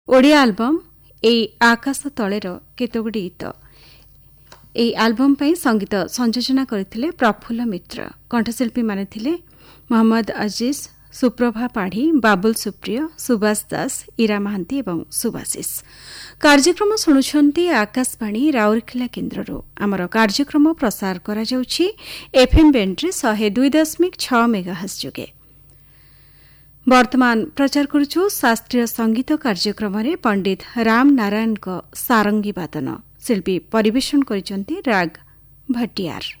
Odia album ଏଇ ଆକାଶ ତଳେର କେତେଗୁଡ଼ିଏ ଗୀତ। ଏହି ଆଲବମ୍ ପାଇଁ ସଙ୍ଗୀତ ସଂଯୋଜନା କରିଥିଲେ ପ୍ରଫୁଲ୍ଲ ମିତ୍ର। କଣ୍ଠଶିଳ୍ପୀମାନେ ଥିଲେ ମହମ୍ମଦ ଅଜିଜ, ସୁପ୍ରଭା ପାଢ଼ୀ, ବାବୁଲ ସୁପ୍ରିୟ, ସୁବାସ ଦାସ, ଇରା ମହାନ୍ତି ଏବଂ ସୁଭାଶିଷ। କାର୍ଯ୍ୟକ୍ରମ ଶୁଣୁଛନ୍ତି ଆକାଶବାଣୀ ରାଉରକେଲା କେନ୍ଦ୍ରରୁ। ଆମର କାର୍ଯ୍ୟକ୍ରମ ପ୍ରସାର କରାଯାଉଛି ଏଫ୍ଏମ୍ ବ୍ୟାଣ୍ଡରେ 102.6 ମେଗାହର୍ଟ୍ଜ ଯୋଗେ। ବର୍ତ୍ତମାନ ପ୍ରଚାର କରୁଛୁ ଶାସ୍ତ୍ରୀୟ ସଙ୍ଗୀତ କାର୍ଯ୍ୟକ୍ରମରେ ପଣ୍ଡିତ ରାମ ନାରାୟଣଙ୍କ ସାରଙ୍ଗୀ ବାଦନ। ଶିଳ୍ପୀ ପରିବେଷଣ କରିଛନ୍ତି ରାଗ ଭଟିଆର।